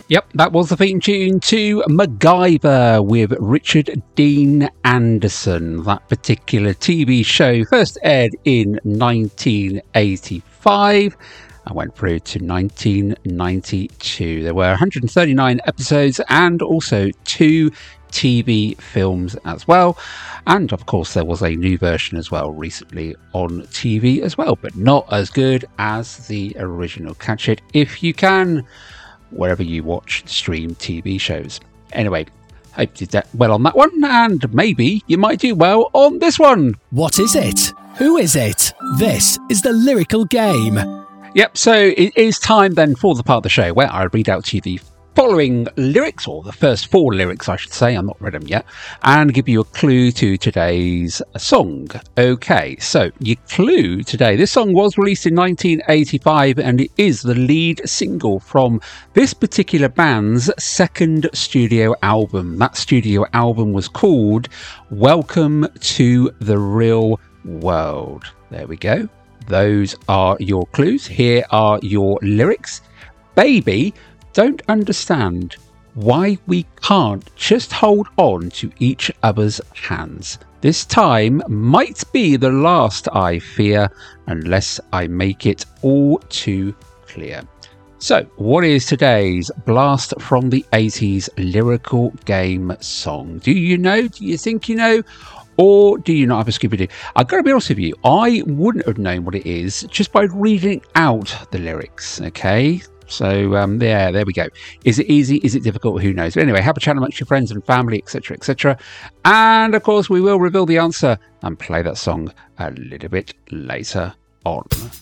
Yep, that was the theme tune to MacGyver with Richard Dean Anderson. That particular TV show first aired in 1985 and went through to 1992. There were 139 episodes and also 2 TV films as well. And of course, there was a new version as well recently on TV as well, but not as good as the original. Catch it if you can, wherever you watch stream TV shows. Anyway, hope you did well on that one, and maybe you might do well on this one. What is it? Who is it? This is the Lyrical Game. Yep, so it is time then for the part of the show where I read out to you the following lyrics, or the first 4 lyrics I should say, I'm not read them yet, and give you a clue to today's song. Okay, so your clue today, this song was released in 1985 and it is the lead single from this particular band's second studio album. That studio album was called Welcome to the Real World. There we go. Those are your clues. Here are your lyrics. Baby, don't understand why we can't just hold on to each other's hands. This time might be the last, I fear, unless I make it all too clear. So, what is today's blast from the 80s Lyrical Game song? Do you know? Do you think you know? Or do you not have a Scooby-Doo? I've got to be honest with you, I wouldn't have known what it is just by reading out the lyrics, okay? So, there we go. Is it easy? Is it difficult? Who knows? But anyway, have a chat amongst your friends and family, etc., etc. And, of course, we will reveal the answer and play that song a little bit later on.